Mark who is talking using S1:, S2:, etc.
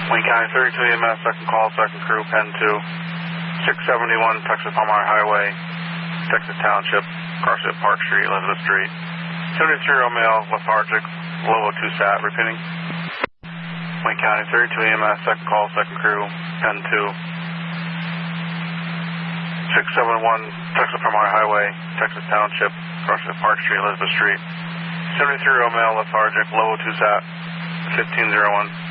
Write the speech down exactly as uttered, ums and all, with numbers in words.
S1: Wayne County thirty-two E M S, second call, second crew, Pen two. six seventy-one Texas Palmyra Highway, Texas Township, crossing Park Street, Elizabeth Street. seventy-three-year-old male, lethargic, low O two sat, repeating. Wayne County thirty-two E M S, second call, second crew, Pen two. six seventy-one Texas Palmyra Highway, Texas Township, crossing Park Street, Elizabeth Street. seventy-three-year-old male, lethargic, low O two sat, fifteen oh one.